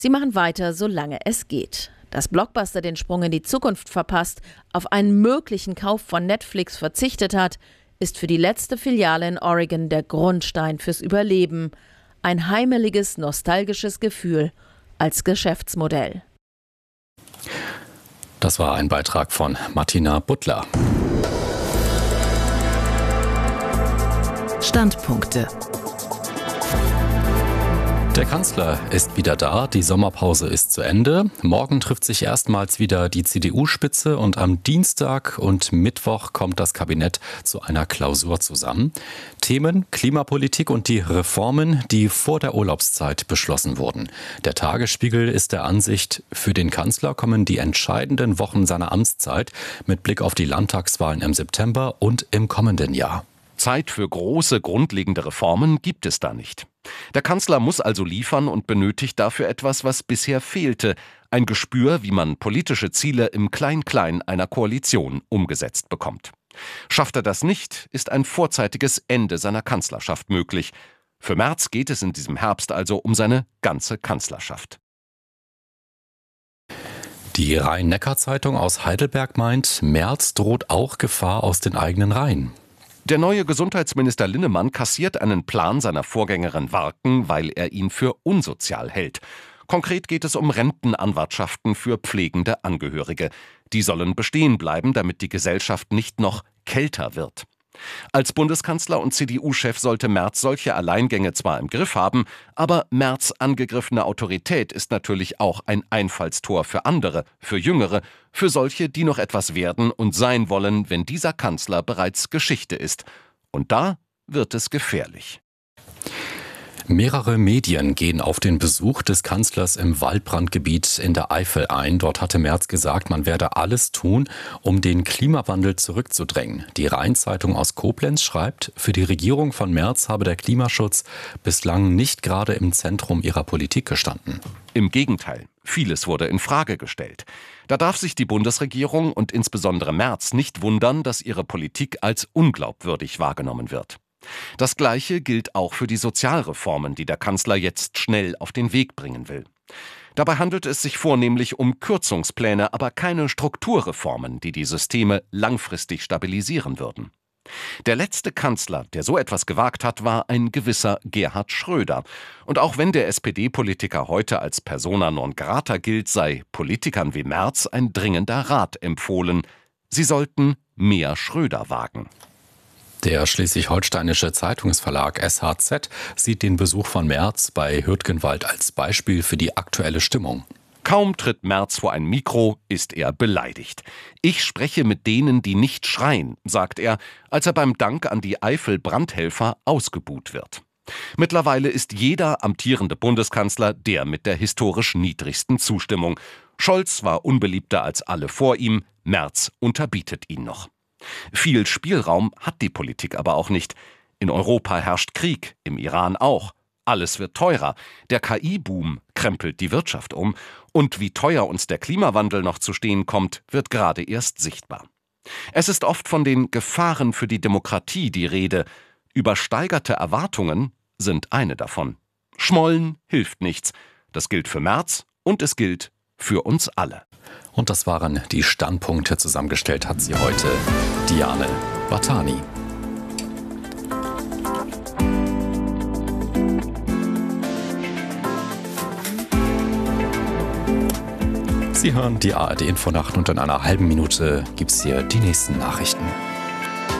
Sie machen weiter, solange es geht. Dass Blockbuster den Sprung in die Zukunft verpasst, auf einen möglichen Kauf von Netflix verzichtet hat, ist für die letzte Filiale in Oregon der Grundstein fürs Überleben. Ein heimeliges, nostalgisches Gefühl als Geschäftsmodell. Das war ein Beitrag von Martina Butler. Standpunkte. Der Kanzler ist wieder da, die Sommerpause ist zu Ende. Morgen trifft sich erstmals wieder die CDU-Spitze und am Dienstag und Mittwoch kommt das Kabinett zu einer Klausur zusammen. Themen: Klimapolitik und die Reformen, die vor der Urlaubszeit beschlossen wurden. Der Tagesspiegel ist der Ansicht, für den Kanzler kommen die entscheidenden Wochen seiner Amtszeit mit Blick auf die Landtagswahlen im September und im kommenden Jahr. Zeit für große, grundlegende Reformen gibt es da nicht. Der Kanzler muss also liefern und benötigt dafür etwas, was bisher fehlte: ein Gespür, wie man politische Ziele im Klein-Klein einer Koalition umgesetzt bekommt. Schafft er das nicht, ist ein vorzeitiges Ende seiner Kanzlerschaft möglich. Für Merz geht es in diesem Herbst also um seine ganze Kanzlerschaft. Die Rhein-Neckar-Zeitung aus Heidelberg meint, Merz droht auch Gefahr aus den eigenen Reihen. Der neue Gesundheitsminister Linnemann kassiert einen Plan seiner Vorgängerin Warken, weil er ihn für unsozial hält. Konkret geht es um Rentenanwartschaften für pflegende Angehörige. Die sollen bestehen bleiben, damit die Gesellschaft nicht noch kälter wird. Als Bundeskanzler und CDU-Chef sollte Merz solche Alleingänge zwar im Griff haben, aber Merz' angegriffene Autorität ist natürlich auch ein Einfallstor für andere, für Jüngere, für solche, die noch etwas werden und sein wollen, wenn dieser Kanzler bereits Geschichte ist. Und da wird es gefährlich. Mehrere Medien gehen auf den Besuch des Kanzlers im Waldbrandgebiet in der Eifel ein. Dort hatte Merz gesagt, man werde alles tun, um den Klimawandel zurückzudrängen. Die Rhein-Zeitung aus Koblenz schreibt, für die Regierung von Merz habe der Klimaschutz bislang nicht gerade im Zentrum ihrer Politik gestanden. Im Gegenteil, vieles wurde in Frage gestellt. Da darf sich die Bundesregierung und insbesondere Merz nicht wundern, dass ihre Politik als unglaubwürdig wahrgenommen wird. Das Gleiche gilt auch für die Sozialreformen, die der Kanzler jetzt schnell auf den Weg bringen will. Dabei handelt es sich vornehmlich um Kürzungspläne, aber keine Strukturreformen, die die Systeme langfristig stabilisieren würden. Der letzte Kanzler, der so etwas gewagt hat, war ein gewisser Gerhard Schröder. Und auch wenn der SPD-Politiker heute als persona non grata gilt, sei Politikern wie Merz ein dringender Rat empfohlen: Sie sollten mehr Schröder wagen. Der schleswig-holsteinische Zeitungsverlag SHZ sieht den Besuch von Merz bei Hürtgenwald als Beispiel für die aktuelle Stimmung. Kaum tritt Merz vor ein Mikro, ist er beleidigt. Ich spreche mit denen, die nicht schreien, sagt er, als er beim Dank an die Eifel-Brandhelfer ausgebuht wird. Mittlerweile ist jeder amtierende Bundeskanzler der mit der historisch niedrigsten Zustimmung. Scholz war unbeliebter als alle vor ihm, Merz unterbietet ihn noch. Viel Spielraum hat die Politik aber auch nicht. In Europa herrscht Krieg, im Iran auch. Alles wird teurer. Der KI-Boom krempelt die Wirtschaft um. Und wie teuer uns der Klimawandel noch zu stehen kommt, wird gerade erst sichtbar. Es ist oft von den Gefahren für die Demokratie die Rede. Übersteigerte Erwartungen sind eine davon. Schmollen hilft nichts. Das gilt für Merz und es gilt für uns alle. Und das waren die Standpunkte. Zusammengestellt hat sie heute Diane Batani. Sie hören die ARD Infonacht und in einer halben Minute gibt's hier die nächsten Nachrichten.